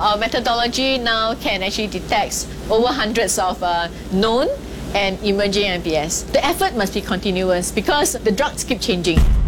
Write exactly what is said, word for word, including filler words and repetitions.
Our methodology now can actually detect over hundreds of uh, known and emerging M P S. The effort must be continuous because the drugs keep changing.